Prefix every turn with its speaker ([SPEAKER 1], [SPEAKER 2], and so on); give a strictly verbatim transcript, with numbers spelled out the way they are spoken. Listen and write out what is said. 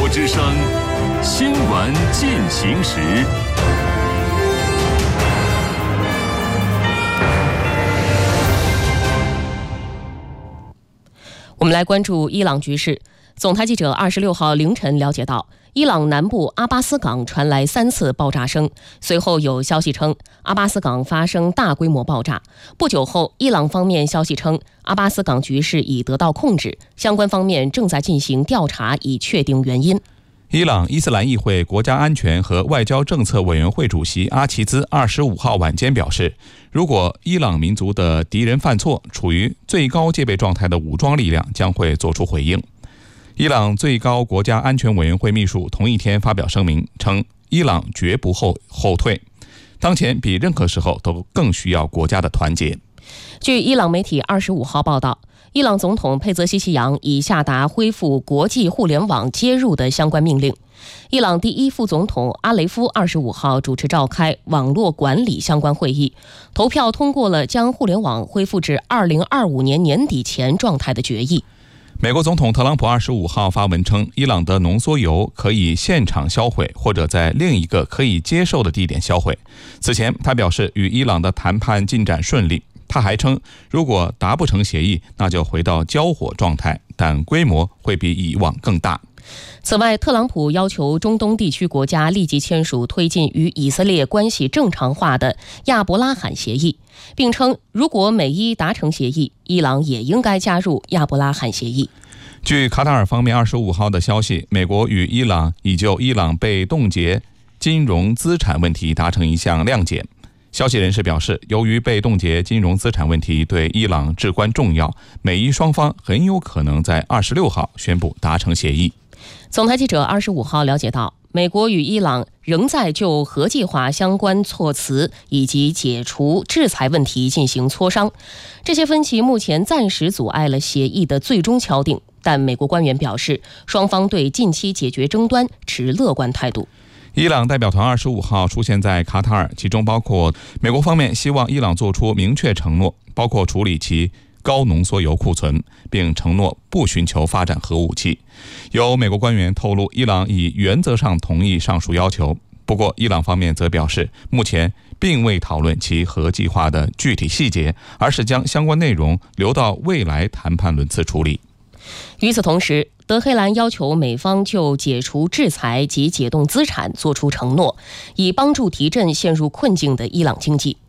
[SPEAKER 1] 之声新闻进行时。
[SPEAKER 2] 我们来关注伊朗局势。总台记者二十六号凌晨了解到，伊朗南部阿巴斯港传来三次爆炸声，随后有消息称阿巴斯港发生大规模爆炸。不久后，伊朗方面消息称阿巴斯港局势已得到控制，相关方面正在进行调查以确定原因。
[SPEAKER 3] 伊朗伊斯兰议会国家安全和外交政策委员会主席阿齐兹二十五号晚间表示，如果伊朗民族的敌人犯错，处于最高戒备状态的武装力量将会作出回应。伊朗最高国家安全委员会秘书同一天发表声明称，伊朗绝不后后退，当前比任何时候都更需要国家的团结。
[SPEAKER 2] 据伊朗媒体二十五号报道，伊朗总统佩泽西奇扬已下达恢复国际互联网接入的相关命令。伊朗第一副总统阿雷夫二十五号主持召开网络管理相关会议，投票通过了将互联网恢复至二零二五年年底前状态的决议。
[SPEAKER 3] 美国总统特朗普二十五号发文称，伊朗的浓缩铀可以现场销毁，或者在另一个可以接受的地点销毁。此前，他表示与伊朗的谈判进展顺利。他还称，如果达不成协议，那就回到交火状态，但规模会比以往更大。
[SPEAKER 2] 此外，特朗普要求中东地区国家立即签署推进与以色列关系正常化的亚伯拉罕协议，并称如果美伊达成协议，伊朗也应该加入亚伯拉罕协议。
[SPEAKER 3] 据卡塔尔方面二十五号的消息，美国与伊朗已就伊朗被冻结金融资产问题达成一项谅解。消息人士表示，由于被冻结金融资产问题对伊朗至关重要，美伊双方很有可能在二十六号宣布达成协议。
[SPEAKER 2] 总台记者二十五号了解到，美国与伊朗仍在就核计划相关措辞以及解除制裁问题进行磋商，这些分歧目前暂时阻碍了协议的最终敲定，但美国官员表示，双方对近期解决争端持乐观态度。
[SPEAKER 3] 伊朗代表团二十五号出现在卡塔尔，其中包括美国方面希望伊朗做出明确承诺，包括处理其高浓缩铀库存，并承诺不寻求发展核武器。有美国官员透露，伊朗已原则上同意上述要求，不过伊朗方面则表示，目前并未讨论其核计划的具体细节，而是将相关内容留到未来谈判轮次处理。
[SPEAKER 2] 与此同时，德黑兰要求美方就解除制裁及解冻资产作出承诺，以帮助提振陷入困境的伊朗经济。